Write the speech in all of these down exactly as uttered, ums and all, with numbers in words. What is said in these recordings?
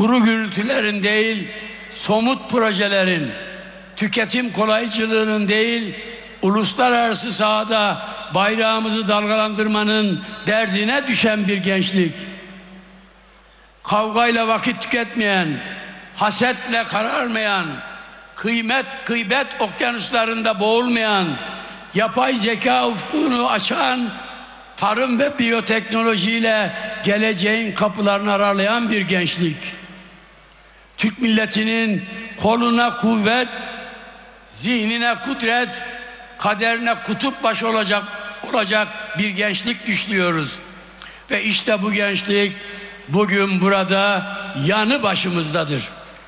kuru gürültülerin değil, somut projelerin, tüketim kolaycılığının değil, uluslararası sahada bayrağımızı dalgalandırmanın derdine düşen bir gençlik. Kavgayla vakit tüketmeyen, hasetle kararmayan, kıymet gıybet okyanuslarında boğulmayan, yapay zeka ufkunu açan, tarım ve biyoteknolojiyle geleceğin kapılarını aralayan bir gençlik. Türk milletinin koluna kuvvet, zihnine kudret, kaderine kutup başı olacak olacak bir gençlik düşlüyoruz. Ve işte bu gençlik bugün burada yanı başımızdadır.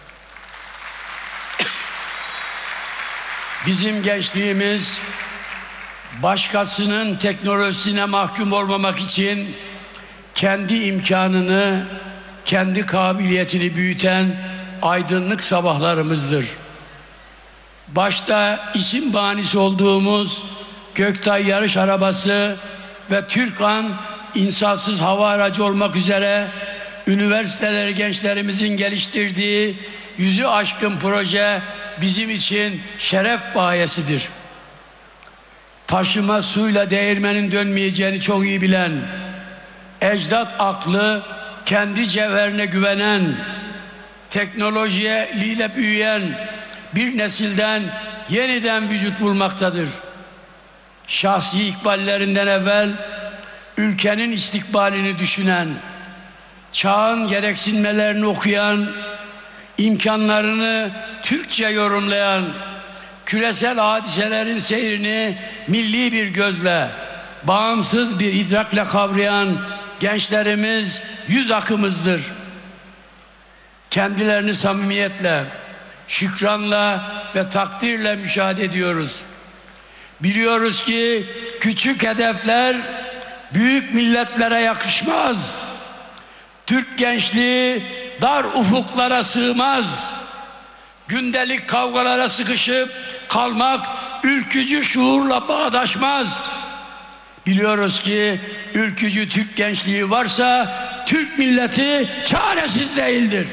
Bizim gençliğimiz başkasının teknolojisine mahkum olmamak için kendi imkanını, kendi kabiliyetini büyüten aydınlık sabahlarımızdır. Başta isim banisi olduğumuz Göktay yarış arabası ve Türkan insansız hava aracı olmak üzere üniversiteler gençlerimizin geliştirdiği yüzü aşkın proje bizim için şeref bayesidir. Taşıma suyla değirmenin dönmeyeceğini çok iyi bilen, ecdat aklı, kendi cevherine güvenen, teknolojiyle büyüyen bir nesilden yeniden vücut bulmaktadır. Şahsi ikballerinden evvel ülkenin istikbalini düşünen, çağın gereksinmelerini okuyan, imkanlarını Türkçe yorumlayan, küresel hadiselerin seyrini milli bir gözle, bağımsız bir idrakle kavrayan gençlerimiz yüz akımızdır. Kendilerini samimiyetle, şükranla ve takdirle müşahede ediyoruz. Biliyoruz ki küçük hedefler büyük milletlere yakışmaz. Türk gençliği dar ufuklara sığmaz. Gündelik kavgalara sıkışıp kalmak ülkücü şuurla bağdaşmaz. Biliyoruz ki ülkücü Türk gençliği varsa Türk milleti çaresiz değildir.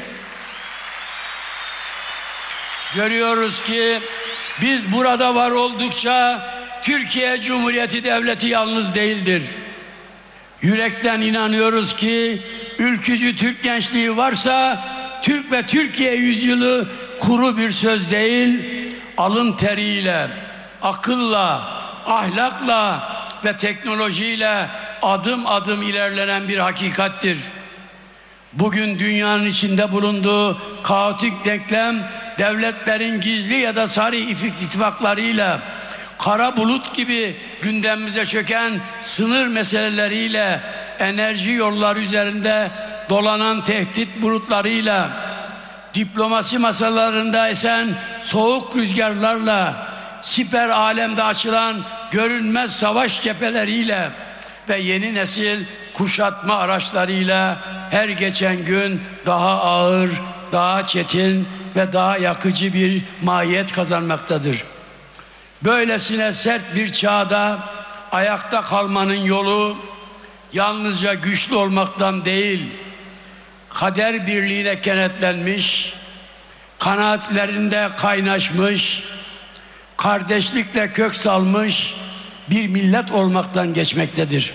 Görüyoruz ki biz burada var oldukça Türkiye Cumhuriyeti Devleti yalnız değildir. Yürekten inanıyoruz ki ülkücü Türk gençliği varsa Türk ve Türkiye yüzyılı kuru bir söz değil, alın teriyle, akılla, ahlakla ve teknolojiyle adım adım ilerlenen bir hakikattir. Bugün dünyanın içinde bulunduğu kaotik denklem, devletlerin gizli ya da sarı ittifaklarıyla, kara bulut gibi gündemimize çöken sınır meseleleriyle, enerji yolları üzerinde dolanan tehdit bulutlarıyla, diplomasi masalarında esen soğuk rüzgarlarla, siper alemde açılan görünmez savaş cepheleriyle ve yeni nesil kuşatma araçlarıyla her geçen gün daha ağır, daha çetin ve daha yakıcı bir mahiyet kazanmaktadır. Böylesine sert bir çağda ayakta kalmanın yolu yalnızca güçlü olmaktan değil, kader birliğine kenetlenmiş, kanaatlerinde kaynaşmış, kardeşlikle kök salmış bir millet olmaktan geçmektedir.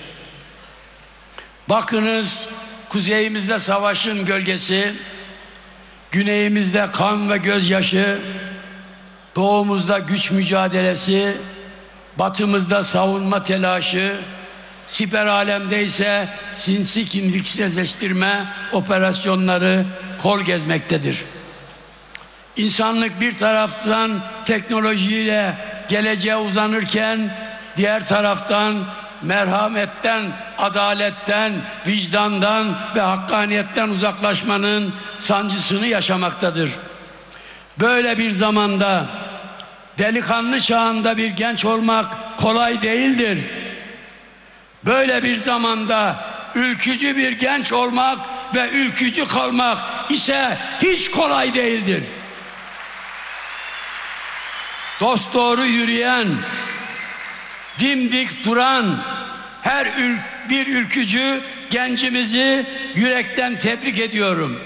Bakınız, kuzeyimizde savaşın gölgesi, güneyimizde kan ve gözyaşı, doğumuzda güç mücadelesi, batımızda savunma telaşı, siper alemde ise sinsi kimliksizleştirme operasyonları kol gezmektedir. İnsanlık bir taraftan teknolojiyle geleceğe uzanırken diğer taraftan merhametten, adaletten, vicdandan ve hakkaniyetten uzaklaşmanın sancısını yaşamaktadır. Böyle bir zamanda delikanlı çağında bir genç olmak kolay değildir. Böyle bir zamanda ülkücü bir genç olmak ve ülkücü kalmak ise hiç kolay değildir. Dosdoğru yürüyen, dimdik duran her ül bir ülkücü gencimizi yürekten tebrik ediyorum.